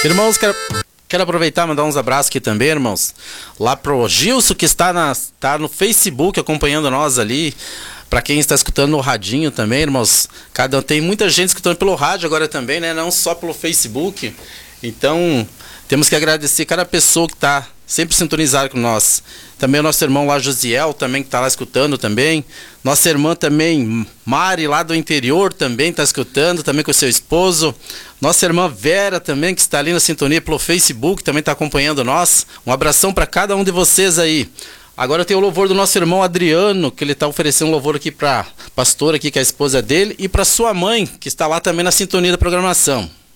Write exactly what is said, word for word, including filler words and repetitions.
Irmãos, quero, quero aproveitar e mandar uns abraços aqui também, irmãos. Lá pro Gilson, que está, na, está no Facebook acompanhando nós ali. Para quem está escutando no radinho também, irmãos. Cada, tem muita gente escutando pelo rádio agora também, né? Não só pelo Facebook. Então, temos que agradecer cada pessoa que está sempre sintonizada com nós. Também o nosso irmão lá, Josiel, também que está lá escutando também. Nossa irmã também, Mari, lá do interior, também está escutando, também com o seu esposo. Nossa irmã Vera também, que está ali na sintonia pelo Facebook, também está acompanhando nós. Um abração para cada um de vocês aí. Agora tem o louvor do nosso irmão Adriano, que ele está oferecendo um louvor aqui para a pastora, aqui, que é a esposa dele, e para sua mãe, que está lá também na sintonia da programação.